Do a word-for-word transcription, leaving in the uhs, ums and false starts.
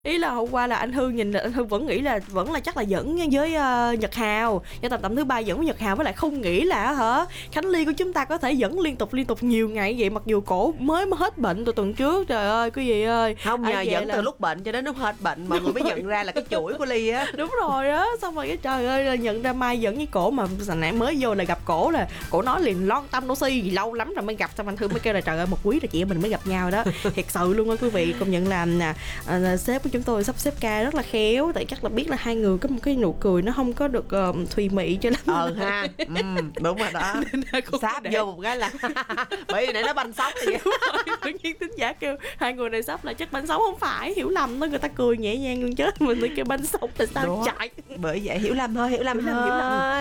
Ý là hôm qua là anh Hương nhìn là anh Hương vẫn nghĩ là vẫn là chắc là dẫn với uh, Nhật Hào, cho tầm tầm thứ ba dẫn với Nhật Hào, với lại không nghĩ là hả Khánh Ly của chúng ta có thể dẫn liên tục liên tục nhiều ngày vậy, mặc dù cổ mới mới hết bệnh từ tuần trước. Trời ơi quý vị ơi, không nhờ dẫn là... từ lúc bệnh cho đến lúc hết bệnh mọi người mới nhận ra là cái chuỗi của Ly á. Đúng rồi á, xong rồi cái trời ơi là nhận ra Mai dẫn với cổ, mà sành nãy mới vô là gặp cổ là cổ nói liền lon tâm đổ si gì lâu lắm rồi mới gặp, xong anh Hương mới kêu là trời ơi một quý là chị em mình mới gặp nhau đó. Thiệt sự luôn á quý vị, công nhận là à, sếp của chúng tôi sắp xếp ca rất là khéo, tại chắc là biết là hai người có một cái nụ cười nó không có được uh, thùy mị cho lắm. Ờ ha, ừ, đúng rồi đó. Sáp vô một cái là bởi vì nãy nó banh sóc vậy. Tự nhiên thính giả kêu hai người này sắp là chắc banh sống, không phải hiểu lầm đó, người ta cười nhẹ nhàng luôn chứ mình kêu banh sống là sao chạy. Bởi vậy hiểu lầm thôi, hiểu lầm hiểu thôi. lầm, hiểu lầm.